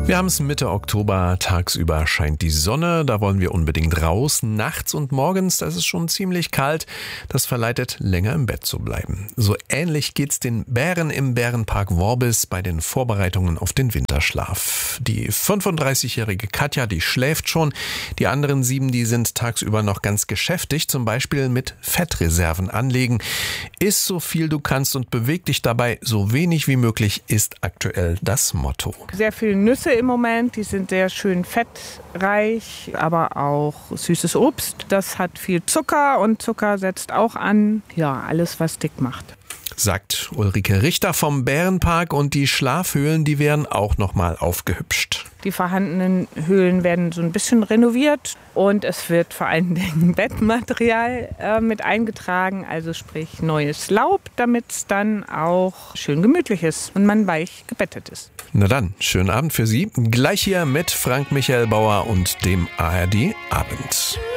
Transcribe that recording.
Wir haben es Mitte Oktober, tagsüber scheint die Sonne, da wollen wir unbedingt raus. Nachts und morgens, das ist schon ziemlich kalt, das verleitet, länger im Bett zu bleiben. So ähnlich geht's den Bären im Bärenpark Worbis bei den Vorbereitungen auf den Winterschlaf. Die 35-jährige Katja, die schläft schon, die anderen 7, die sind tagsüber noch ganz geschäftig, zum Beispiel mit Fettreserven anlegen. Iss so viel du kannst und beweg dich dabei so wenig wie möglich, ist aktuell das Motto. Sehr viele Nüsse im Moment, die sind sehr schön fettreich, aber auch süßes Obst. Das hat viel Zucker und Zucker setzt auch an. Ja, alles, was dick macht. Sagt Ulrike Richter vom Bärenpark, und die Schlafhöhlen, die werden auch nochmal aufgehübscht. Die vorhandenen Höhlen werden so ein bisschen renoviert und es wird vor allen Dingen Bettmaterial mit eingetragen, also sprich neues Laub, damit es dann auch schön gemütlich ist und man weich gebettet ist. Na dann, schönen Abend für Sie. Gleich hier mit Frank Michael Bauer und dem ARD Abend.